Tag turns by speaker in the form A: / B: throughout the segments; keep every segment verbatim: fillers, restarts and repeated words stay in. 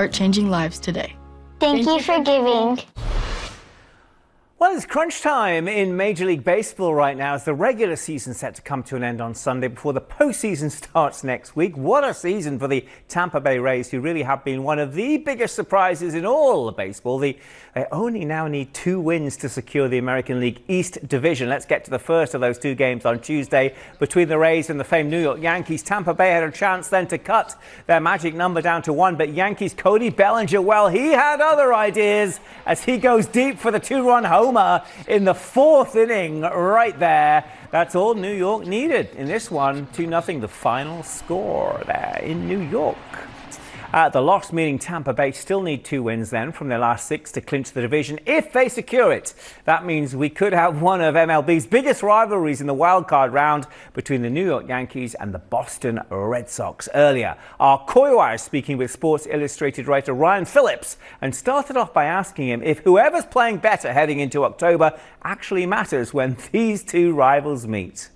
A: Start changing lives today.
B: Thank, Thank you for giving.
C: Well, it's crunch time in Major League Baseball right now as the regular season set to come to an end on Sunday before the postseason starts next week. What a season for the Tampa Bay Rays, who really have been one of the biggest surprises in all of baseball. The, they only now need two wins to secure the American League East Division. Let's get to the first of those two games on Tuesday between the Rays and the famed New York Yankees. Tampa Bay had a chance then to cut their magic number down to one, but Yankees' Cody Bellinger, well, he had other ideas as he goes deep for the two-run homer in the fourth inning right there. That's all New York needed in this one. two nothing the final score there in New York. Uh, the loss meaning Tampa Bay still need two wins then from their last six to clinch the division if they secure it. That means we could have one of M L B's biggest rivalries in the wild card round between the New York Yankees and the Boston Red Sox. Earlier, our Coy Wire speaking with Sports Illustrated writer Ryan Phillips and started off by asking him if whoever's playing better heading into October actually matters when these two rivals meet.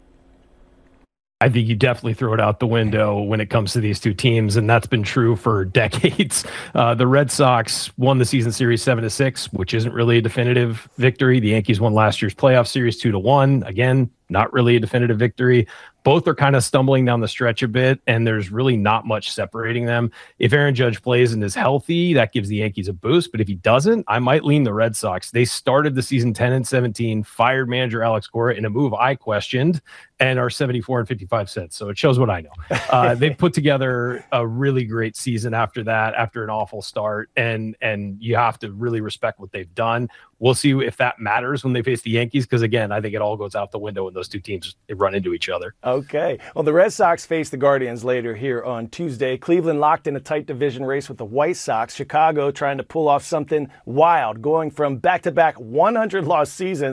D: I think you definitely throw it out the window when it comes to these two teams, and that's been true for decades. Uh, the Red Sox won the season series seven to six, which isn't really a definitive victory. The Yankees won last year's playoff series two to one. Again, not really a definitive victory. Both are kind of stumbling down the stretch a bit, and there's really not much separating them. If Aaron Judge plays and is healthy, that gives the Yankees a boost. But if he doesn't, I might lean the Red Sox. They started the season ten and seventeen, fired manager Alex Cora in a move I questioned, and are seventy-four and fifty-five cents. So it shows what I know. Uh, they put together a really great season after that, after an awful start, and and you have to really respect what they've done. We'll see if that matters when they face the Yankees, because, again, I think it all goes out the window when those two teams run into each other.
E: Okay. Well, the Red Sox face the Guardians later here on Tuesday. Cleveland locked in a tight division race with the White Sox. Chicago trying to pull off something wild, going from back-to-back one hundred loss seasons